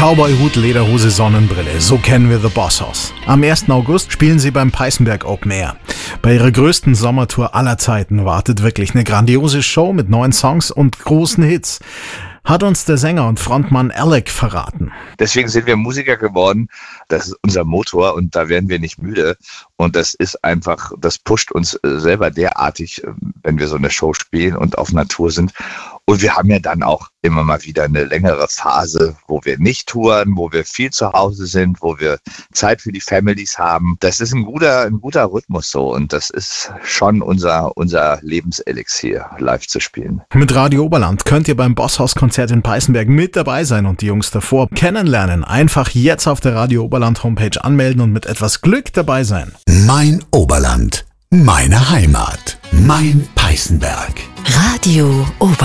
Cowboy-Hut, Lederhose, Sonnenbrille. So kennen wir The Boss Hoss. Am 1. August spielen sie beim Peißenberg Open Air. Bei ihrer größten Sommertour aller Zeiten wartet wirklich eine grandiose Show mit neuen Songs und großen Hits. Hat uns der Sänger und Frontmann Alec verraten. Deswegen sind wir Musiker geworden. Das ist unser Motor und da werden wir nicht müde. Und das ist einfach, das pusht uns selber derartig, wenn wir so eine Show spielen und auf Natur sind. Und wir haben ja dann auch immer mal wieder eine längere Phase, wo wir nicht touren, wo wir viel zu Hause sind, wo wir Zeit für die Families haben. Das ist ein guter Rhythmus so und das ist schon unser Lebenselixier, live zu spielen. Mit Radio Oberland könnt ihr beim Boss Hoss Konzert in Peißenberg mit dabei sein und die Jungs davor kennenlernen. Einfach jetzt auf der Radio Oberland Homepage anmelden und mit etwas Glück dabei sein. Mein Oberland, meine Heimat, mein Peißenberg. Radio Oberland.